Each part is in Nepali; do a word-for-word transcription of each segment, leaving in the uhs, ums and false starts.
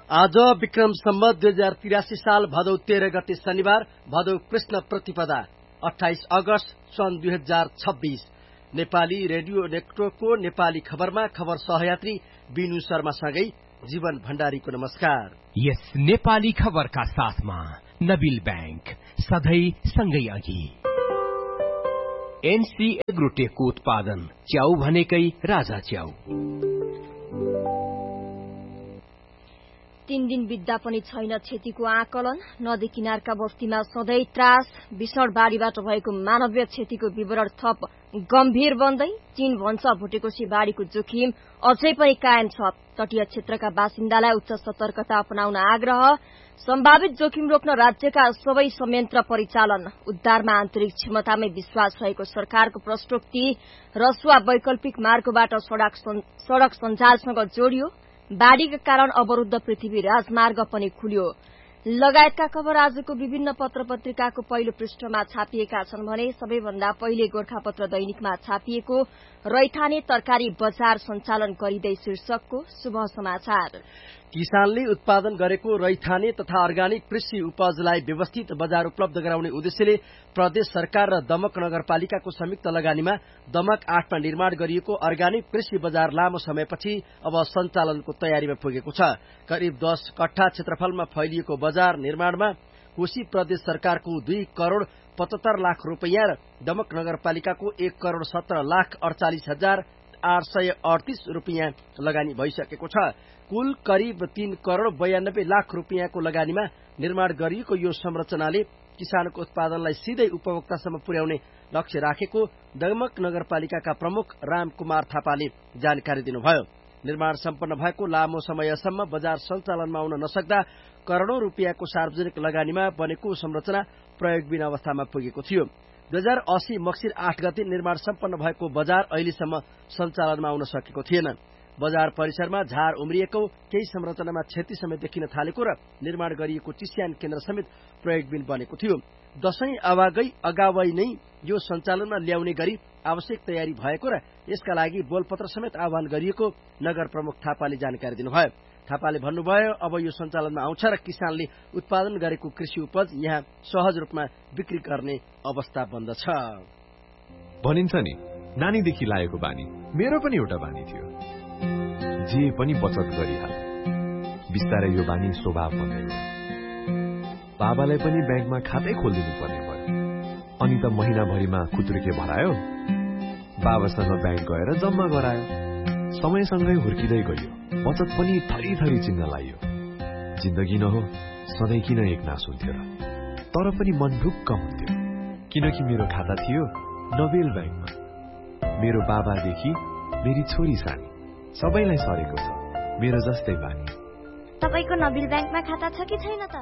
आज विक्रम सम्वत दुई हजार तिरासी साल भदौ तेह्र गते शनिबार भदौ कृष्ण प्रतिपदा अठाइस अगस्त सन् दुई हजार छब्बीस। नेपाली रेडियो नेटवर्कको नेपाली खबरमा खबर सहयात्री बिनु शर्मासँगै जीवन भण्डारीको नमस्कार। यस नेपाली खबरका साथमा नबिल बैंक सधैँ सँगै अघि। एनसी एग्रोटेकको उत्पादन च्याउ भनेकै राजा च्याउ। तीन दिन बित्दा पनि छैन क्षतिको आकलन। नदी किनारका बस्तीमा सधैँ त्रास। भीषण बाढ़ीबाट भएको मानवीय क्षतिको विवरण थप गम्भीर बन्दै। चीन भन्छ भुटेकोशी बाढ़ीको जोखिम अझै पनि कायम छ। तटीय क्षेत्रका बासिन्दालाई उच्च सतर्कता अपनाउन आग्रह। सम्भावित जोखिम रोक्न राज्यका सबै संयन्त्र परिचालन। उद्धारमा आन्तरिक क्षमतामै विश्वास रहेको सरकारको प्रस्तोक्ति। रसुवा वैकल्पिक मार्गबाट सड़क सञ्जालसँग जोडियो। बाढ़ीका कारण अवरुद्ध पृथ्वी राजमार्ग पनि खुल्यो। लगायतका खबर आजको विभिन्न पत्र पत्रिकाको पहिलो पृष्ठमा छापिएका छन् भने सबैभन्दा पहिले गोरखापत्र दैनिकमा छापिएको रैथाने तरकारी बजार सञ्चालन गरिँदै शीर्षकको शुभ समाचार। किसानले उत्पादन गरेको रैथाने तथा अर्गानिक कृषि उपजलाई व्यवस्थित बजार उपलब्ध गराउने उद्देश्यले प्रदेश सरकार र दमक नगरपालिकाको संयुक्त लगानीमा दमक आठमा निर्माण गरिएको अर्गानिक कृषि बजार लामो समयपछि अब सञ्चालनको तयारीमा पुगेको छ। करिब दस कट्ठा क्षेत्रफलमा फैलिएको बजार निर्माणमा कोशी प्रदेश सरकारको दुई करोड़ पचहत्तर लाख रूपियाँ र दमक नगरपालिकाको एक करोड़ सत्र लाख अडचालिस हजार आठ सय अडतीस रूपियाँ लगानी भइसकेको छ। कुल करिब तीन करोड़ बयानब्बे लाख रूपियाँको लगानीमा निर्माण गरिएको यो संरचनाले किसानको उत्पादनलाई सिधै उपभोक्तासम्म पुर्याउने लक्ष्य राखेको दमक नगरपालिकाका प्रमुख रामकुमार थापाले जानकारी दिनुभयो। निर्माण सम्पन्न भएको लामो समयसम्म बजार सञ्चालनमा आउन नसक्दा करोड़ौं रूपियाँको सार्वजनिक लगानीमा बनेको संरचना प्रयोगबिन अवस्थामा पुगेको थियो। दुई हजार अस्सी मक्सिर आठ गते निर्माण सम्पन्न भएको बजार अहिलेसम्म सञ्चालनमा आउन सकेको थिएन। बजार परिसरमा झार उम्रिएको, केही संरचनामा क्षति समेत देखिन थालेको र निर्माण गरिएको चिस्यान केन्द्र समेत प्रयोगबिन बनेको थियो। दशैं आवागै अगावै नै यो सञ्चालनमा ल्याउने गरी आवश्यक तयारी भएको र यसका लागि बोलपत्र समेत आह्वान गरिएको नगर प्रमुख थापाले जानकारी दिनुभयो। थापाले भन्नुभयो, अब यो सञ्चालनमा आउँछ र किसानले उत्पादन गरेको कृषि उपज यहाँ सहज रूपमा बिक्री गर्ने अवस्था बन्दछ। भनिन्छ नि, नानीदेखि लागेको बानी मेरो पनि एउटा बानी थियो, जे पनि बचत गरिहाल। बिस्तारै यो बानी स्वभाव बन्दै गयो। बाबालाई पनि ब्याङ्कमा खातै खोलिदिनु पर्ने भयो। अनि त महिनाभरिमा खुत्रुके भरायो, बाबासँग ब्याङ्क गएर जम्मा गरायो। समयसँगै हुर्किँदै गयो, बचत पनि थरी थरी चिन्न लाइयो। जिन्दगी नहो सधैँ किन एक नास हुन्थ्यो र, तर पनि मन ढुक्क हुन्थ्यो, किनकि मेरो खाता थियो नबेल ब्याङ्कमा। मेरो बाबादेखि मेरी छोरी सानी सबैलाई सरेको छ मेरो जस्तै बानी। तपाईको नबिल ब्याङ्कमा खाता छ कि छैन त?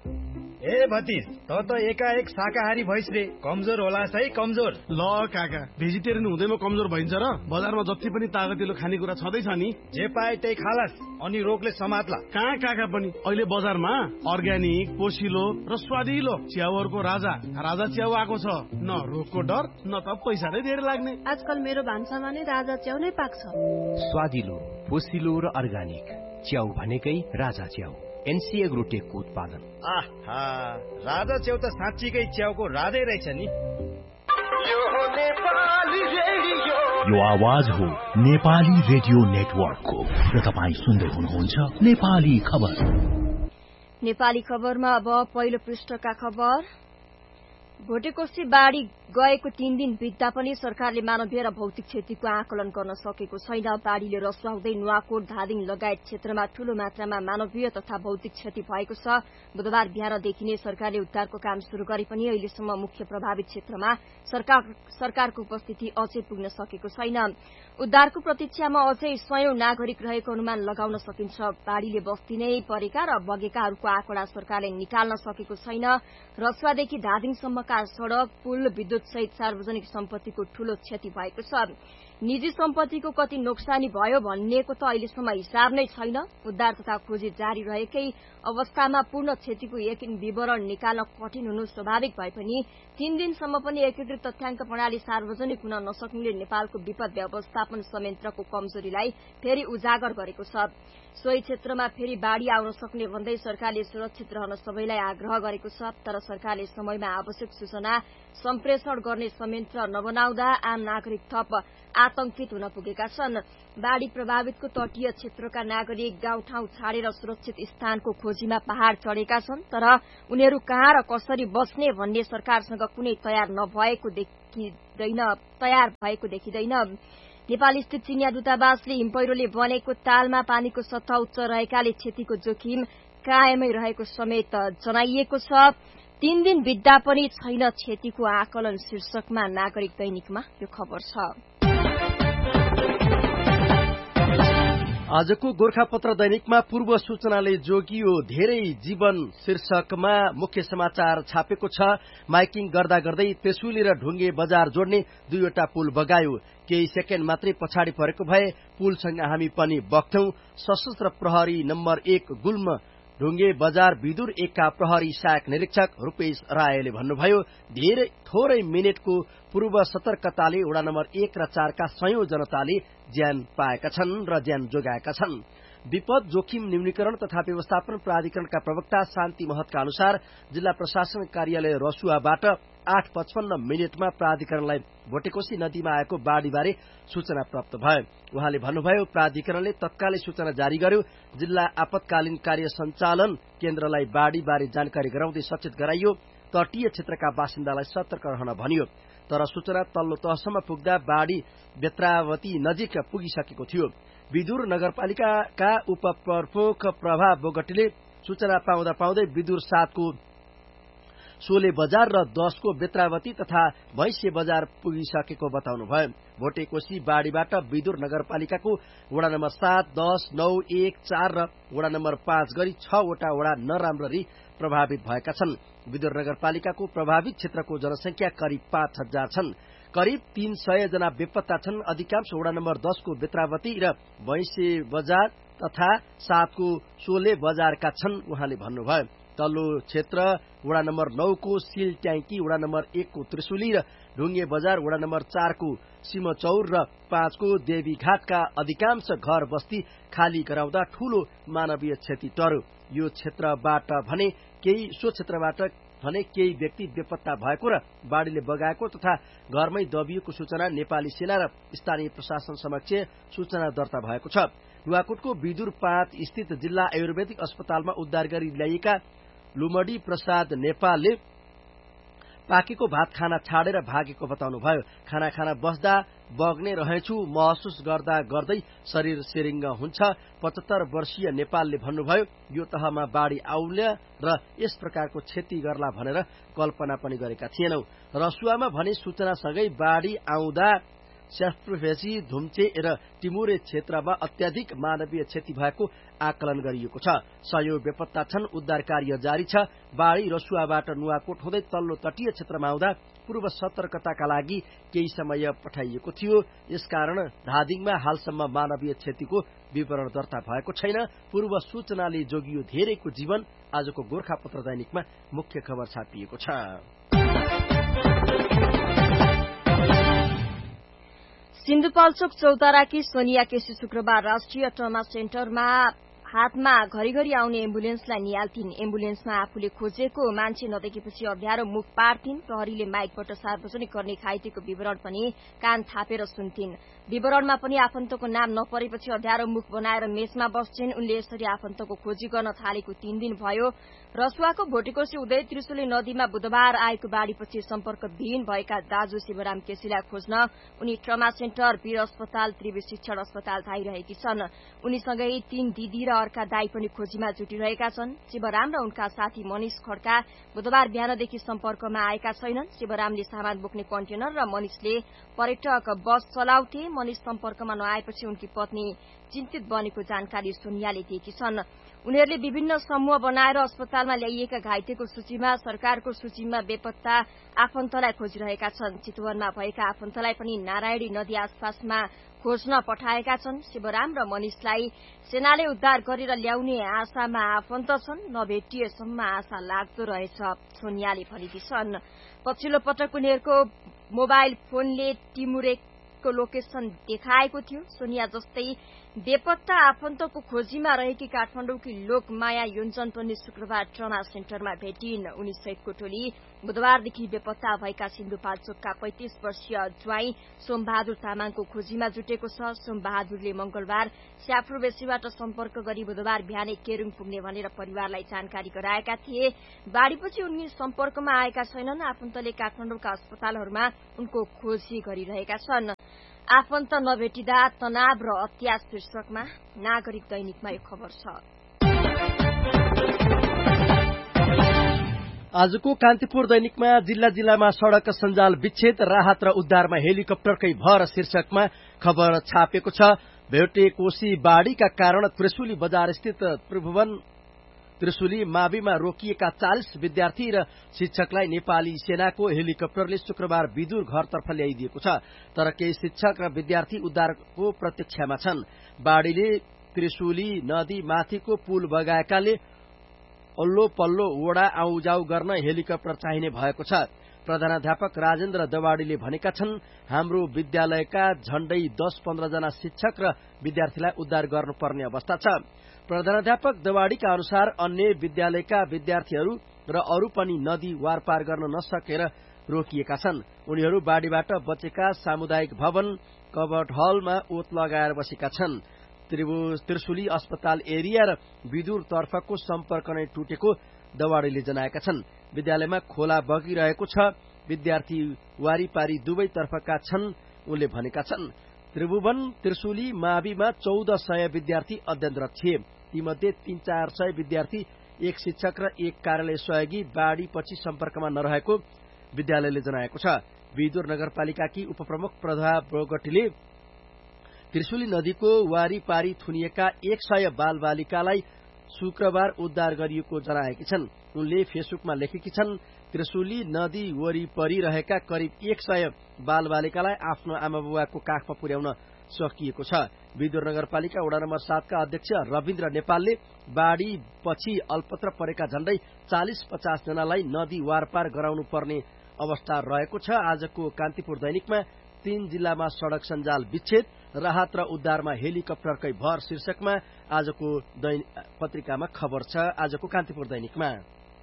ए भतिज, त त एकाएक शाकाहारी भइस रे, कमजोर होला है कमजोर। ल काका, भेजिटेरियन हुँदैमा कमजोर भइन्छ र? बजारमा जति पनि तागतिलो खानेकुरा छँदैछ नि, जे पाए त्यही खालास, अनि रोगले समात्ला। कहाँ काका पनि अहिले बजारमा अर्ग्यानिक, पोसिलो र स्वादिलो च्याउहरूको राजा राजा च्याउ आएको छ। न रोगको डर, न त पैसा नै धेरै लाग्ने। आजकल मेरो भान्सामा नै राजा च्याउ नै पाक्छ। स्वादिलो, पोसिलो र अर्ग्यानिक च्याउ भनेकै राजा च्याउ। एनसी एग्रोटेकको उत्पादन। आहा, राजा च्याउ त साँच्चीकै च्याउको राधै रहेछ नि। यो आवाज हो नेपाली रेडियो नेटवर्कको र तपाईँ सुन्दै हुनुहुन्छ नेपाली खबर। नेपाली खबरमा अब पहिलो पृष्ठका खबर। भोटेकोशी बाढ़ी गएको तीन दिन बित्दा पनि सरकारले मानवीय र भौतिक क्षतिको आकलन गर्न सकेको छैन। बाढ़ीले रसुवाउँदै नुवाकोट, धादिङ लगायत क्षेत्रमा ठूलो मात्रामा मानवीय तथा भौतिक क्षति भएको छ। बुधबार बिहानदेखि नै सरकारले उद्धारको काम शुरू गरे पनि अहिलेसम्म मुख्य प्रभावित क्षेत्रमा सरकार सरकारको उपस्थिति अझै पुग्न सकेको छैन। उद्धारको प्रतीक्षामा अझै सयौं नागरिक रहेको अनुमान लगाउन सकिन्छ। बाढ़ीले बस्ती नै परेका र बगेकाहरूको आँकडा सरकारले निकाल्न सकेको छैन। रसुवादेखि धादिङसम्मका सड़क, पुल, विद्युत सहित सार्वजनिक सम्पत्तिको ठूलो क्षति भएको छ। निजी सम्पत्तिको कति नोक्सानी भयो भन्नेको त अहिलेसम्म हिसाब नै छैन। उद्धार तथा खोजी जारी रहेकै अवस्थामा पूर्ण क्षतिको एक विवरण निकाल्न कठिन हुनु स्वाभाविक भए पनि तीन दिनसम्म पनि एकीकृत तथ्याङ्क प्रणाली सार्वजनिक हुन नसक्नुले नेपालको विपद व्यवस्थापन संयन्त्रको कमजोरीलाई फेरि उजागर गरेको छ। सोही क्षेत्रमा फेरि बाढ़ी आउन सक्ने भन्दै सरकारले सुरक्षित रहन सबैलाई आग्रह गरेको छ। तर सरकारले समयमा आवश्यक सूचना सम्प्रेषण गर्ने संयन्त्र नबनाउँदा आम नागरिक थप आतंकित हुन पुगेका छन्। बाढ़ी प्रभावितको तटीय क्षेत्रका नागरिक गाउँठाउँ छाडेर सुरक्षित स्थानको खोजीमा पहाड़ चढेका छन्। तर उनीहरू कहाँ र कसरी बस्ने भन्ने सरकारसँग कुनै तयार नभएको देखिँदैन तयार भएको देखिँदैन। नेपाल स्थित चिनिया दूतावासले हिमपैह्रोले बनेको तालमा पानीको सतह उच्च रहेकाले क्षतिको जोखिम कायमै रहेको समेत जनाइएको छ। तीन दिन बित्दा पनि छैन क्षतिको आकलन शीर्षकमा नागरिक दैनिकमा यो खबर छ। आजको गोरखापत्र दैनिकमा पूर्व सूचनाले जोगियो धेरै जीवन शीर्षकमा मुख्य समाचार छापेको छ। माइकिङ गर्दा गर्दै त्रिशुली र ढुङ्गे बजार जोड्ने दुईवटा पुल बगायो। केही सेकेन्ड मात्रै पछाडि परेको भए पुलसँग हामी पनि बग्थ्यौं। सशस्त्र प्रहरी नम्बर एक गुल्म ढुङ्गे बजार विदुर एकका प्रहरी सहायक निरीक्षक रूपेश रायले भन्नुभयो, धेरै थोरै मिनटको पूर्व सतर्कताले वडा नम्बर एक र चारका सयौं जनताले ज्यान पाएका छन् र ज्यान जोगाएका छन्। विपद जोखिम न्यूनीकरण तथा व्यवस्थापन प्राधिकरणका प्रवक्ता शान्ति महतका अनुसार जिल्ला प्रशासन कार्यालय रसुवाबाट आठ पचपन्न मिनटमा प्राधिकरणलाई भोटेकोशी नदीमा आएको बाढ़ीबारे सूचना प्राप्त भयो। उहाँले भन्नुभयो, प्राधिकरणले तत्कालै सूचना जारी गर्यो। जिल्ला आपतकालीन कार्य सञ्चालन केन्द्रलाई बाढ़ीबारे जानकारी गराउँदै सचेत गराइयो। तटीय क्षेत्रका बासिन्दालाई सतर्क रहन भनियो। तर सूचना तल्लो तहसम्म पुग्दा बाढ़ी बेत्रावती नजिक पुगिसकेको थियो। विदुर नगरपालिकाका उपप्रमुख प्रभा बोगटीले सूचना पाउँदा पाउँदै विदुर सातको सोले बजार र दसको बेत्रावती तथा भैँसे बजार पुगिसकेको बताउनुभयो। भोटेकोशी बाढ़ीबाट विदुर नगरपालिकाको वडा नम्बर सात, दस, नौ, एक, चार र वडा नम्बर पाँच गरी छवटा वडा नराम्ररी प्रभावित भएका छन्। विदुर नगरपालिकाको प्रभावित क्षेत्रको जनसंख्या करिब पाँच हजार छन्। करिब तीन सय जना बेपत्ता छन्। अधिकांश वडा नम्बर दसको बेत्रावती र भैँसे बजार तथा सातको सोले बजारका छन्। उहाँले भन्नुभयो, तल्लो क्षेत्र वडा नम्बर नौको सिल ट्याङ्की, वडा नम्बर एकको त्रिशुली र ढुङ्गे बजार, वडा नम्बर चारको सिमचौर र पाँचको देवीघाटका अधिकांश घर बस्ती खाली गराउँदा ठूलो मानवीय क्षति टर्यो। यो क्षेत्रबाट भने केही सो क्षेत्रबाट भने केही व्यक्ति बेपत्ता भएको र बाढ़ीले बगाएको तथा घरमै दबिएको सूचना नेपाली सेना र स्थानीय प्रशासन समक्ष सूचना दर्ता भएको छ। नुवाकोटको विदुर पाँच स्थित जिल्ला आयुर्वेदिक अस्पतालमा उद्धार गरी ल्याइएका लुमडी प्रसाद नेपालले पाकेको भात खाना छाडेर भागेको बताउनुभयो। खाना खाना बस्दा बग्ने रहेछु महसुस गर्दा गर्दै शरीर सिरिङ्ग हुन्छ। पचहत्तर वर्षीय नेपालले भन्नुभयो, यो तहमा बाढ़ी आउला र यस प्रकारको क्षति गर्ला भनेर कल्पना पनि गरेका थिएनौं। रसुवामा भने सूचनासँगै बाढ़ी आउँदा स्याफ्टुफेसी, धुम्चे र टिमुरे क्षेत्रमा अत्याधिक मानवीय क्षति भएको आकलन गरिएको छ। सयौं बेपत्ता छन्। उद्धार कार्य जारी छ। बाढ़ी रसुवाबाट नुवाकोट हुँदै तल्लो तटीय क्षेत्रमा आउँदा पूर्व सतर्कताका लागि केही समय पठाइएको थियो। यसकारण धादिङमा हालसम्म मानवीय क्षतिको विवरण दर्ता भएको छैन। पूर्व सूचनाले जोगियो धेरैको जीवन। आजको गोरखापत्र दैनिकमा मुख्य खबर छापिएको छ। सिन्धुपाल्चोक चौताराकी सोनिया केसी शुक्रबार राष्ट्रिय ट्रमा सेन्टरमा हातमा घरिघरि आउने एम्बुलेन्सलाई निहाल्थिन्। एम्बुलेन्समा आफूले खोजेको मान्छे नदेखेपछि अप्ठ्यारो मुख पार्थिन्। प्रहरीले माइकबाट सार्वजनिक गर्ने घाइतेको विवरण पनि कान थापेर सुन्थिन्। विवरणमा पनि आफन्तको नाम नपरेपछि अप्ठ्यारो मुख बनाएर मेचमा बस्छिन्। उनले यसरी आफन्तको खोजी गर्न थालेको तीन दिन भयो। रसुवाको भोटेकोशी उदय त्रिशुली नदीमा बुधबार आएको बाढ़ीपछि सम्पर्कविहीन भएका दाजु शिवराम केसीलाई खोज्न उनी ट्रमा सेन्टर, वीर अस्पताल, त्रिवी शिक्षण अस्पताल धाइरहेकी छन्। उनीसँगै तीन दिदी र अर्का दाई पनि खोजीमा जुटिरहेका छन्। शिवराम र उनका साथी मनिष खड्का बुधबार बिहानदेखि सम्पर्कमा आएका छैनन्। शिवरामले सामान बोक्ने कन्टेनर र मनिषले पर्यटक बस चलाउँथे। मनिष सम्पर्कमा नआएपछि उनकी पत्नी चिन्तित बनेको जानकारी सोनियाले दिएकी छन्। उनीहरूले विभिन्न समूह बनाएर अस्पतालमा ल्याइएका घाइतेको सूचीमा सरकारको सूचीमा बेपत्ता आफन्तलाई खोजिरहेका छन्। चितवनमा भएका आफन्तलाई पनि नारायणी नदी आसपासमा खोज्न पठाएका छन्। शिवराम र मनिषलाई सेनाले उद्धार गरेर ल्याउने आशामा आफन्त छन्। नभेटिएसम्म आशा लाग्दो रहेछ सोनियाले भनेकी छन्। पछिल्लो पटक उनीहरूको मोबाइल फोनले टिमुरेको लोकेशन देखाएको थियो। सोनिया जस्तै बेपत्ता आफन्तको खोजीमा रहेकी काठमाडौँकी लोकमाया योन्जन पनि शुक्रबार ट्रमा सेन्टरमा भेटिन्। उनी सहितको टोली बुधबारदेखि बेपत्ता भएका सिन्धुपाल्चोकका पैंतिस वर्षीय ज्वाइँ सोमबहादुर तामाङको खोजीमा जुटेको छ। सोमबहादुरले मंगलबार स्याफ्रोबेसीबाट सम्पर्क गरी बुधबार बिहानै केरुङ पुग्ने भनेर परिवारलाई जानकारी गराएका थिए। बाढ़ीपछि उनी सम्पर्कमा आएका छैनन्। आफन्तले काठमाडौँका अस्पतालहरूमा उनको खोजी गरिरहेका छन्। आफन्त नभेटिँदा तनाव र अत्यास शीर्षकमा नागरिक दैनिकमा यो खबर छ। आजको कान्तिपुर दैनिकमा जिल्ला जिल्लामा सड़क सञ्जाल विच्छेद राहत र उद्धारमा हेलिकप्टरकै भर शीर्षकमा खबर छापेको छ। भेटे कोशी बाढ़ीका कारण त्रिशुली बजार स्थित त्रिभुवन त्रिशुली माविमा रोकिएका चालिस विद्यार्थी र शिक्षकलाई नेपाली सेनाको हेलिकप्टरले शुक्रबार विदुर घरतर्फ ल्याइदिएको छ। तर केही शिक्षक र विद्यार्थी उद्धारको प्रतीक्षामा छन्। बाढ़ीले त्रिशुली नदी माथिको पुल बगाएकाले अल्लो पल्लो वडा आउजाउ गर्न हेलिकप्टर चाहिने भएको छ। प्रधानाध्यापक राजेन्द्र दवाडीले भनेका छन्, हाम्रो विद्यालयका झण्डै दस पन्ध्र जना शिक्षक र विद्यार्थीलाई उद्धार गर्नुपर्ने अवस्था छ। प्रधानाध्यापक दवाडीका अनुसार अन्य विद्यालयका विद्यार्थीहरू र अरू पनि नदी वारपार गर्न नसकेर रोकिएका छन्। उनीहरू बाढ़ीबाट बचेका सामुदायिक भवन कबट हलमा ओत लगाएर बसेका छन्। त्रिशुली अस्पताल एरिया र विदुर तर्फको सम्पर्क नै टुटेको दवाडीले जनाएका छन्। विद्यालयमा खोला बगिरहेको छ। विद्यार्थी वारीपारी दुवैतर्फका छन् उनले भनेका छन्। त्रिभुवन त्रिशुली माविमा चौध सय विद्यार्थी अध्ययनरत थिए। तीमध्ये तीन चार सय विद्यार्थी, एक शिक्षक र एक कार्यालय सहयोगी बाढ़ीपछि सम्पर्कमा नरहेको विद्यालयले जनाएको छ। विदुर नगरपालिकाकी उपप्रमुख प्रभा बोगटीले त्रिशुली नदीको वारीपारी थुनिएका एक सय बाल बालिकालाई शुक्रबार उद्धार गरिएको जनाएकी छन्। उनले फेसबुकमा लेखेकी छन्, त्रिशुली नदी वरिपरि रहेका करिब एक सय बाल बालिकालाई आफ्नो आमाबुवाको काखमा पुर्याउन सकिएको छ। विदुर नगरपालिका वडा नम्बर सातका अध्यक्ष रविन्द्र नेपालले बाढ़ी पछि अल्पत्र परेका झण्डै चालिस पचास जनालाई नदी वारपार गराउनु पर्ने अवस्था रहेको छ। आजको कान्तिपुर दैनिकमा तीन जिल्लामा सड़क सञ्जाल विच्छेद राहत र उद्धारमा हेलिकप्टरकै भर शीर्षकमा आजको पत्रिकामा खबर छ। आजको कान्तिपुर दैनिकमा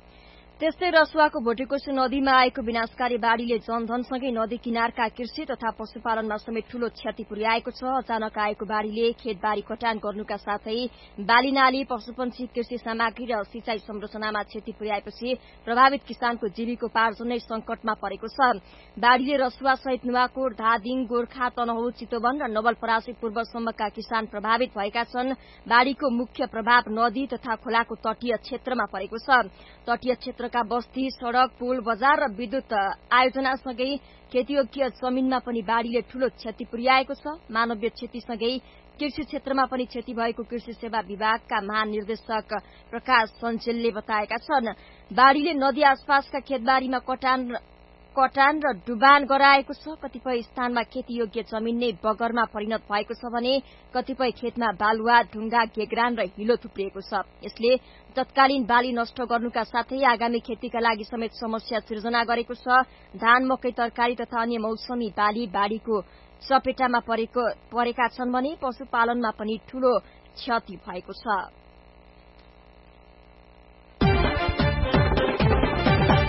त्यस्तै रसुवाको भोटेकोशी नदीमा आएको विनाशकारी बाढ़ीले जनधनसँगै नदी किनारका कृषि तथा पशुपालनमा समेत ठूलो क्षति पुर्याएको छ। अचानक आएको बाढ़ीले खेतबारी कटान गर्नुका साथै बालीनाली, पशुपन्छी, कृषि सामग्री र सिंचाई संरचनामा क्षति पुर्याएपछि प्रभावित किसानको जीविकोपार्जन नै संकटमा परेको छ। बाढ़ीले रसुवा सहित नुवाकोट, धादिङ, गोर्खा, तनहुँ, चितवन र नवलपरासी पूर्वसम्मका किसान प्रभावित भएका छन्। बाढ़ीको मुख्य प्रभाव नदी तथा खोलाको तटीय क्षेत्रमा परेको छ। तटीय क्षेत्र का बस्ती, सड़क, पुल, बजार र विद्युत आयोजनासँगै खेतीयोग्य जमीनमा पनि बाढ़ीले ठूलो क्षति पुर्याएको छ। मानवीय क्षतिसँगै कृषि क्षेत्रमा पनि क्षति भएको कृषि सेवा विभागका महानिर्देशक प्रकाश सञ्चेलले बताएका छन्। बाढ़ीले नदी आसपासका खेतबारीमा कटान कटान र डुबान गराएको छ। कतिपय स्थानमा खेतीयोग्य जमीन नै बगरमा परिणत भएको छ भने कतिपय खेतमा बालुवा, ढुङ्गा, गेग्रान र हिलो थुप्रिएको छ। यसले तत्कालीन बाली नष्ट गर्नुका साथै आगामी खेतीका लागि समेत समस्या सिर्जना गरेको छ। धान, मकै, तरकारी तथा अन्य मौसमी बाली बाढ़ीको चपेटामा परेको परेका छन् भने पशुपालनमा पनि ठूलो क्षति भएको छ।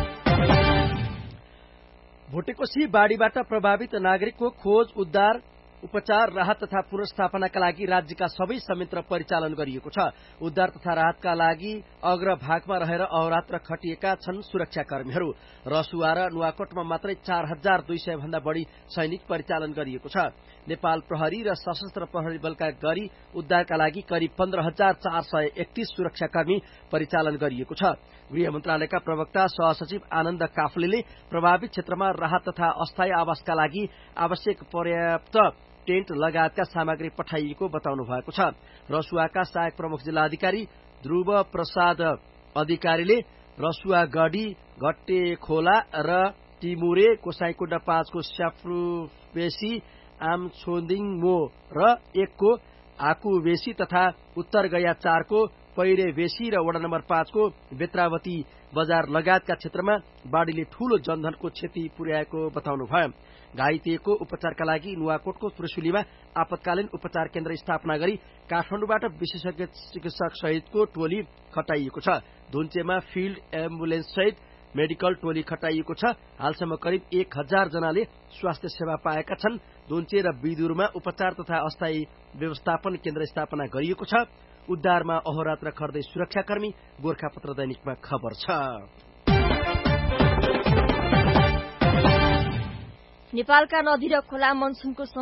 भोटेकोशी बाढ़ीबाट प्रभावित नागरिकको खोज उद्धार उपचार राहत तथा पुनर्स्थापनाका लागि राज्यका सबै संयन्त्र परिचालन गरिएको छ। उद्धार तथा राहतका लागि अग्रभागमा रहेर अहोरात्र खटिएका छन् सुरक्षाकर्मीहरू। रसुवा र नुवाकोटमा मात्रै चार हजार दुई सय भन्दा बढी सैनिक परिचालन गरिएको छ। नेपाल प्रहरी र सशस्त्र प्रहरी बलका गरी उद्धारका लागि करिब पन्ध्र हजार चार सय एकतीस सुरक्षाकर्मी परिचालन गरिएको छ। गृह मन्त्रालयका प्रवक्ता सहसचिव आनन्द काफ्लेले प्रभावित क्षेत्रमा राहत तथा अस्थायी आवासका लागि आवश्यक पर्याप्त टेन्ट लगायतका सामग्री पठाइएको बताउनु भएको छ। रसुवाका सहायक प्रमुख जिल्लाधिकारी ध्रुव प्रसाद अधिकारीले रसुवा गढी घट्टे खोला र टिमुरे कोसाइकोडा पाँचको स्याफ्रुवेसी आमछोदिङमो र एकको आकुवेसी तथा उत्तर गया चारको पैरेवेसी र वडा नम्बर पाँचको बेत्रावती बजार लगायतका क्षेत्रमा बाढ़ीले ठूलो जनधनको क्षति पुर्याएको बताउनु भयो। घाइतेको उपचारका लागि नुवाकोटको त्रिशुलीमा आपतकालीन उपचार केन्द्र स्थापना गरी काठमाडौँबाट विशेषज्ञ चिकित्सक सहितको टोली खटाइएको छ। धुन्चेमा फिल्ड एम्बुलेन्स सहित मेडिकल टोली खटाइएको छ। हालसम्म करिब एक हजार जनाले स्वास्थ्य सेवा पाएका छन्। धुन्चे र बिदुरमा उपचार तथा अस्थायी व्यवस्थापन केन्द्र स्थापना गरिएको छ। उद्धारमा अहोरात्र खर्दै सुरक्षाकर्मी, गोर्खापत्र दैनिकमा खबर छ। नेपालका नदी र खोला मनसुनको